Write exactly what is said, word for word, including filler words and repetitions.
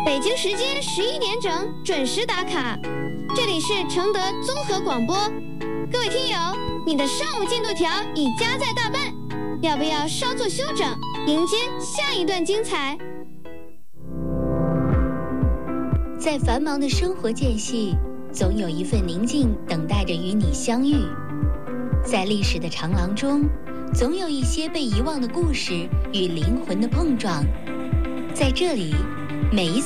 北京时间十一点整准时打卡。这里是承德综合广播，各位听友，你的上午进度条已加载大半，要不要稍作休整，迎接下一段精彩？ 在繁忙的生活间隙，总有一份宁静等待着与你相遇。在历史的长廊中，总有一些被遗忘的故事与灵魂的碰撞。在这里，每一